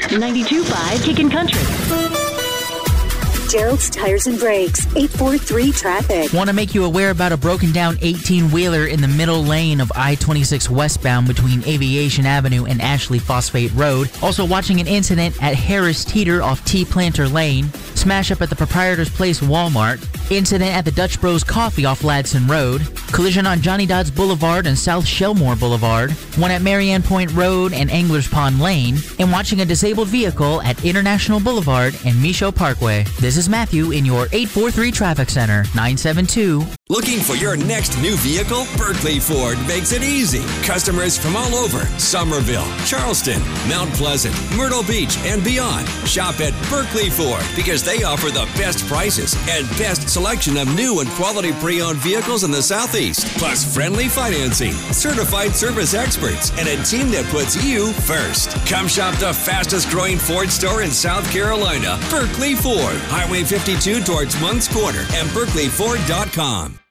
92.5 Kickin' Country. Gerald's Tires and Brakes, 843 traffic. Want to make you aware about a broken down 18-wheeler in the middle lane of I-26 westbound between Aviation Avenue and Ashley Phosphate Road. Also watching an incident at Harris Teeter off T. Planter Lane. Smash up at the Proprietor's Place Walmart. Incident at the Dutch Bros Coffee off Ladson Road. Collision on Johnny Dodds Boulevard and South Shellmore Boulevard. One at Marianne Point Road and Anglers Pond Lane. And watching a disabled vehicle at International Boulevard and Michaud Parkway. This is Matthew in your 843 Traffic Center, 972. Looking for your next new vehicle? Berkeley Ford makes it easy. Customers from all over Somerville, Charleston, Mount Pleasant, Myrtle Beach, and beyond shop at Berkeley Ford because they offer the best prices and best selection of new and quality pre-owned vehicles in the Southeast. Plus friendly financing, certified service experts, and a team that puts you first. Come shop the fastest growing Ford store in South Carolina, Berkeley Ford, Highway 52 towards Moncks Corner, and BerkeleyFord.com.